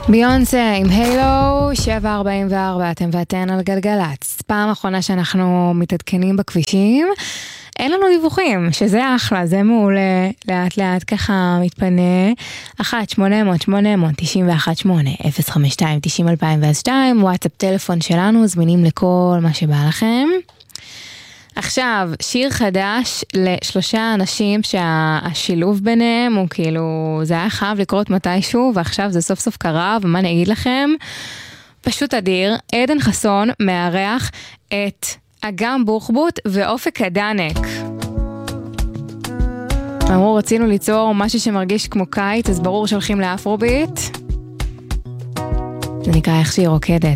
ביונסה עם הילו 744, אתם ואתן על גלגלץ. פעם האחרונה שאנחנו מתעדכנים בכבישים, אין לנו דיווחים, שזה אחלה, זה מעולה, לאט לאט ככה מתפנה. 1-800-891-8 052-90-2002, וואטסאפ טלפון שלנו, זמינים לכל מה שבא לכם. עכשיו, שיר חדש לשלושה אנשים שהשילוב ביניהם הוא כאילו, זה היה חייב לקרות מתישהו, ועכשיו זה סוף סוף קרה, ומה אני אגיד לכם? פשוט אדיר, עדן חסון מארח את אגם בוחבוט ואופק הדנק. אמרו, רצינו ליצור משהו שמרגיש כמו קיץ, אז ברור שהולכים לאפרוביט. זה נקרא איך שהיא רוקדת.